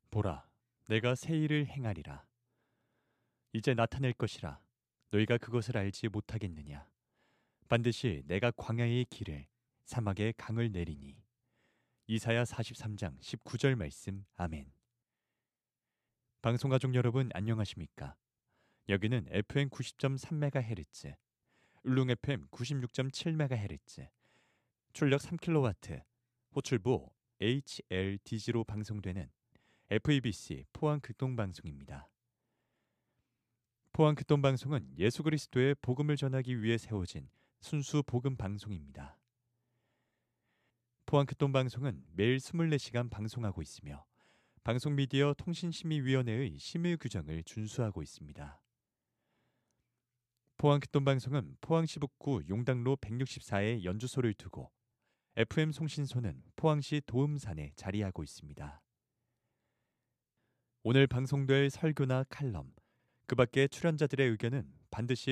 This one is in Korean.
보라, 내가 새 일을 행하리라. 이제 나타낼 것이라. 너희가 그것을 알지 못하겠느냐. 반드시 내가 광야의 길을 사막의 강을 내리니. 이사야 43장 19절 말씀. 아멘. 방송가족 여러분 안녕하십니까? 여기는 FM 90.3MHz, 울릉 FM 96.7MHz, 출력 3kW, 호출부 HLDG로 방송되는 FEBC 포항극동방송입니다. 포항극동방송은 예수 그리스도의 복음을 전하기 위해 세워진 순수 복음 방송입니다. 포항극동방송은 매일 24시간 방송하고 있으며 방송미디어 통신심의위원회의 심의 규정을 준수하고 있습니다. 포항극동방송은 포항시 북구 용당로 164에 연주소를 두고 FM 송신소는 포항시 도음산에 자리하고 있습니다. 오늘 방송될 설교나 칼럼, 그 밖의 출연자들의 의견은 반드시